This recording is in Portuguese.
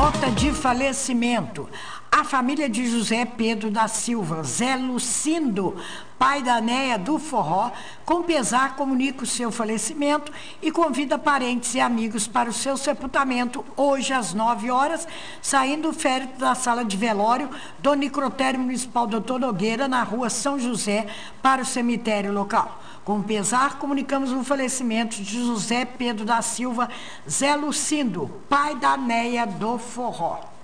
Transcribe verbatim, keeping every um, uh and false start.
Nota de falecimento. A família de José Pedro da Silva, Zé Lucindo, pai da Néia do Forró, com pesar comunica o seu falecimento e convida parentes e amigos para o seu sepultamento hoje às nove horas, saindo o féretro da sala de velório do Necrotério Municipal doutor Nogueira, na rua São José, para o cemitério local. Com pesar, comunicamos o falecimento de José Pedro da Silva, Zé Lucindo, pai da Néia do Forró.